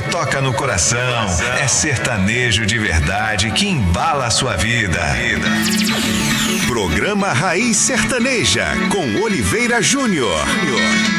que toca no coração, é sertanejo de verdade que embala a sua vida. Programa Raiz Sertaneja, com Oliveira Júnior.